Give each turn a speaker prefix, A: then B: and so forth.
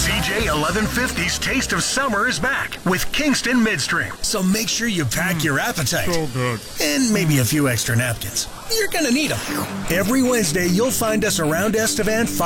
A: CJ 1150's Taste of Summer is back with Kingston Midstream. So make sure you pack your appetite.
B: So good.
A: And maybe a few extra napkins. You're going to need them. Every Wednesday, you'll find us around Estevan